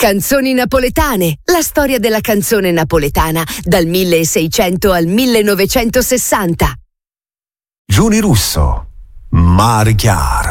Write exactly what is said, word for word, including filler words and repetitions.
Canzoni napoletane, la storia della canzone napoletana dal milleseicento al millenovecentosessanta. Giuni Russo, Mare Chiaro.